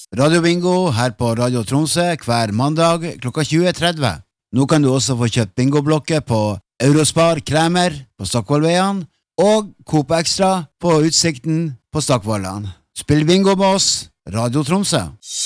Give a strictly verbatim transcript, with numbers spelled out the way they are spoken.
Radio Bingo her på Radio Tromsø hver mandag klokka tjue tretti. Nå kan du også få kjøpt bingoblokker på Eurospar Kremer på Stockvollveien og Coop Extra på Utsikten på Stockvollan. Spill bingo med oss, Radio Tromsø.